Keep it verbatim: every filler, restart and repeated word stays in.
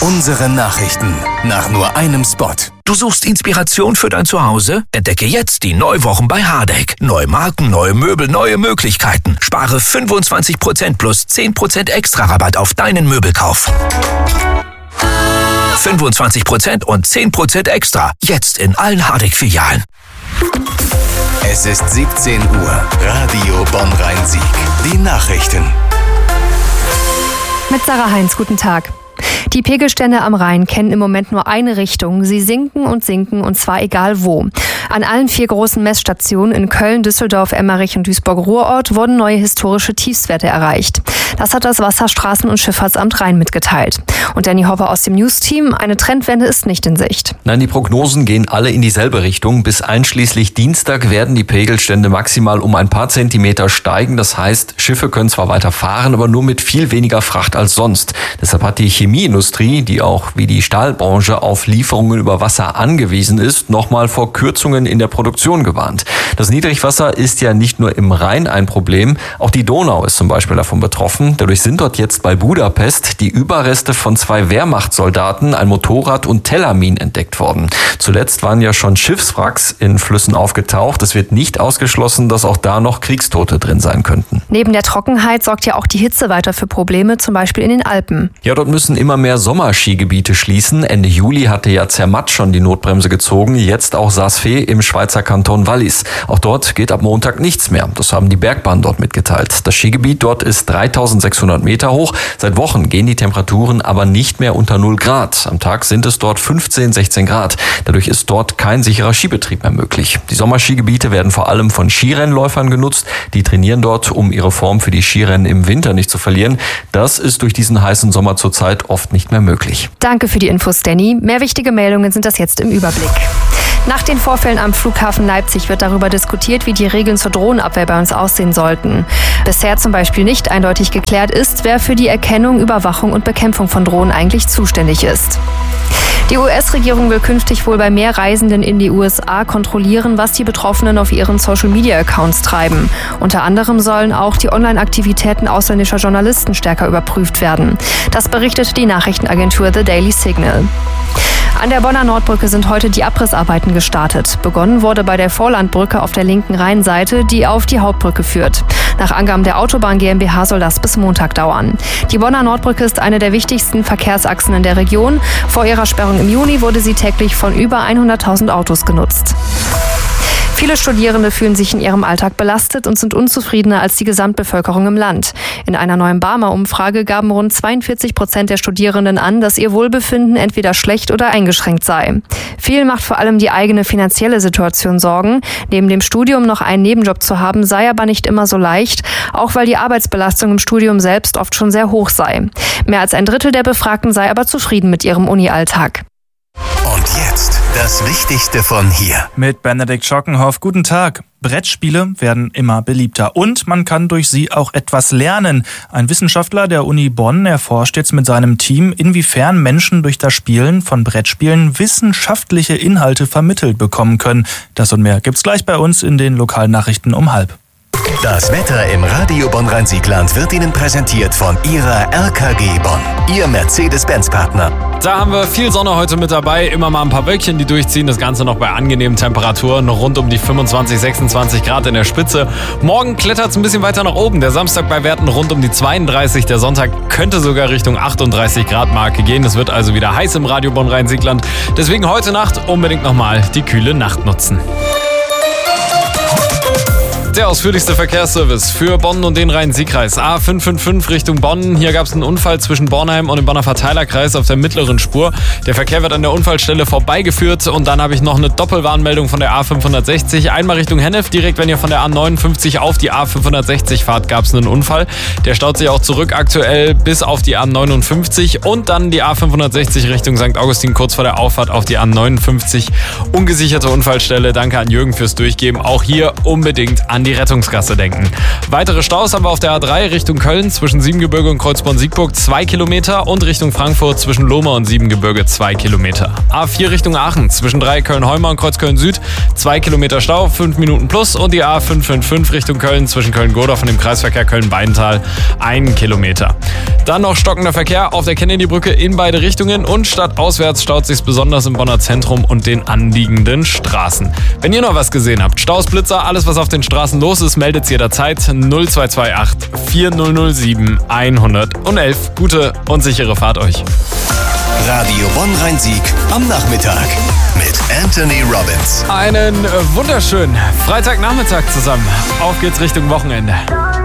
Unsere Nachrichten nach nur einem Spot. Du suchst Inspiration für dein Zuhause? Entdecke jetzt die Neuwochen bei Hardegg. Neue Marken, neue Möbel, neue Möglichkeiten. Spare fünfundzwanzig Prozent plus zehn Prozent extra Rabatt auf deinen Möbelkauf. fünfundzwanzig Prozent und zehn Prozent extra. Jetzt in allen Hardegg-Filialen. Es ist siebzehn Uhr. Radio Bonn-Rhein-Sieg. Die Nachrichten. Mit Sarah Heinz, guten Tag. Die Pegelstände am Rhein kennen im Moment nur eine Richtung. Sie sinken und sinken, und zwar egal wo. An allen vier großen Messstationen in Köln, Düsseldorf, Emmerich und Duisburg-Ruhrort wurden neue historische Tiefstwerte erreicht. Das hat das Wasserstraßen- und Schifffahrtsamt Rhein mitgeteilt. Und Danny Hopper aus dem News-Team, eine Trendwende ist nicht in Sicht. Nein, die Prognosen gehen alle in dieselbe Richtung. Bis einschließlich Dienstag werden die Pegelstände maximal um ein paar Zentimeter steigen. Das heißt, Schiffe können zwar weiter fahren, aber nur mit viel weniger Fracht als sonst. Deshalb hat die Chemieindustrie, die auch wie die Stahlbranche auf Lieferungen über Wasser angewiesen ist, nochmal vor Kürzungen in der Produktion gewarnt. Das Niedrigwasser ist ja nicht nur im Rhein ein Problem, auch die Donau ist zum Beispiel davon betroffen. Dadurch sind dort jetzt bei Budapest die Überreste von zwei Wehrmachtssoldaten, ein Motorrad und Tellermin entdeckt worden. Zuletzt waren ja schon Schiffswracks in Flüssen aufgetaucht. Es wird nicht ausgeschlossen, dass auch da noch Kriegstote drin sein könnten. Neben der Trockenheit sorgt ja auch die Hitze weiter für Probleme, zum Beispiel in den Alpen. Ja, dort müssen immer mehr Sommerskigebiete schließen. Ende Juli hatte ja Zermatt schon die Notbremse gezogen, jetzt auch Saas-Fee im Schweizer Kanton Wallis. Auch dort geht ab Montag nichts mehr. Das haben die Bergbahnen dort mitgeteilt. Das Skigebiet dort ist dreitausendsechshundert Meter hoch. Seit Wochen gehen die Temperaturen aber nicht mehr unter null Grad. Am Tag sind es dort fünfzehn, sechzehn Grad. Dadurch ist dort kein sicherer Skibetrieb mehr möglich. Die Sommerskigebiete werden vor allem von Skirennläufern genutzt. Die trainieren dort, um ihre Form für die Skirennen im Winter nicht zu verlieren. Das ist durch diesen heißen Sommer zurzeit oft nicht mehr möglich. Danke für die Infos, Danny. Mehr wichtige Meldungen sind das jetzt im Überblick. Nach den Vorfällen am Flughafen Leipzig wird darüber diskutiert, wie die Regeln zur Drohnenabwehr bei uns aussehen sollten. Bisher zum Beispiel nicht eindeutig geklärt ist, wer für die Erkennung, Überwachung und Bekämpfung von Drohnen eigentlich zuständig ist. Die U S-Regierung will künftig wohl bei mehr Reisenden in die U S A kontrollieren, was die Betroffenen auf ihren Social-Media-Accounts treiben. Unter anderem sollen auch die Online-Aktivitäten ausländischer Journalisten stärker überprüft werden. Das berichtet die Nachrichtenagentur The Daily Signal. An der Bonner Nordbrücke sind heute die Abrissarbeiten gestartet. Begonnen wurde bei der Vorlandbrücke auf der linken Rheinseite, die auf die Hauptbrücke führt. Nach Angaben der Autobahn GmbH soll das bis Montag dauern. Die Bonner Nordbrücke ist eine der wichtigsten Verkehrsachsen in der Region. Vor ihrer Sperrung im Juni wurde sie täglich von über hunderttausend Autos genutzt. Viele Studierende fühlen sich in ihrem Alltag belastet und sind unzufriedener als die Gesamtbevölkerung im Land. In einer neuen Barmer-Umfrage gaben rund zweiundvierzig Prozent der Studierenden an, dass ihr Wohlbefinden entweder schlecht oder eingeschränkt sei. Vielen macht vor allem die eigene finanzielle Situation Sorgen. Neben dem Studium noch einen Nebenjob zu haben, sei aber nicht immer so leicht, auch weil die Arbeitsbelastung im Studium selbst oft schon sehr hoch sei. Mehr als ein Drittel der Befragten sei aber zufrieden mit ihrem Uni-Alltag. Und jetzt das Wichtigste von hier. Mit Benedikt Schockenhoff, guten Tag. Brettspiele werden immer beliebter und man kann durch sie auch etwas lernen. Ein Wissenschaftler der Uni Bonn erforscht jetzt mit seinem Team, inwiefern Menschen durch das Spielen von Brettspielen wissenschaftliche Inhalte vermittelt bekommen können. Das und mehr gibt's gleich bei uns in den Lokalnachrichten um halb. Das Wetter im Radio Bonn-Rhein-Sieg-Land wird Ihnen präsentiert von Ihrer R K G Bonn, Ihr Mercedes-Benz-Partner. Da haben wir viel Sonne heute mit dabei, immer mal ein paar Wölkchen, die durchziehen. Das Ganze noch bei angenehmen Temperaturen, rund um die fünfundzwanzig, sechsundzwanzig Grad in der Spitze. Morgen klettert es ein bisschen weiter nach oben. Der Samstag bei Werten rund um die zweiunddreißig. Der Sonntag könnte sogar Richtung achtunddreißig Grad Marke gehen. Es wird also wieder heiß im Radio Bonn-Rhein-Sieg-Land. Deswegen heute Nacht unbedingt nochmal die kühle Nacht nutzen. Der ausführlichste Verkehrsservice für Bonn und den Rhein-Sieg-Kreis. A fünf fünf fünf Richtung Bonn. Hier gab es einen Unfall zwischen Bornheim und dem Bonner Verteilerkreis auf der mittleren Spur. Der Verkehr wird an der Unfallstelle vorbeigeführt. Und dann habe ich noch eine Doppelwarnmeldung von der A fünfhundertsechzig. Einmal Richtung Hennef, direkt wenn ihr von der A neunundfünfzig auf die A fünfhundertsechzig fahrt, gab es einen Unfall. Der staut sich auch zurück aktuell bis auf die A neunundfünfzig. Und dann die A fünfhundertsechzig Richtung Sankt Augustin kurz vor der Auffahrt auf die A neunundfünfzig. Ungesicherte Unfallstelle. Danke an Jürgen fürs Durchgeben. Auch hier unbedingt an an die Rettungsgasse denken. Weitere Staus haben wir auf der A drei Richtung Köln zwischen Siebengebirge und Kreuzborn-Siegburg zwei Kilometer und Richtung Frankfurt zwischen Lohmar und Siebengebirge zwei Kilometer. A vier Richtung Aachen zwischen Dreiecköln-Heumar und Kreuzköln-Süd zwei Kilometer Stau, fünf Minuten plus, und die A fünf fünf fünf Richtung Köln zwischen Köln-Godorf und dem Kreisverkehr Köln-Beintal ein Kilometer. Dann noch stockender Verkehr auf der Kennedy-Brücke in beide Richtungen und stadtauswärts staut sich besonders im Bonner Zentrum und den anliegenden Straßen. Wenn ihr noch was gesehen habt, Staus, Blitzer, alles was auf den Straßen los ist, meldet jederzeit null zwei zwei acht vier null null sieben eins eins eins. Gute und sichere Fahrt euch. Radio Bonn-Rhein-Sieg am Nachmittag mit Anthony Robbins. Einen wunderschönen Freitagnachmittag zusammen. Auf geht's Richtung Wochenende.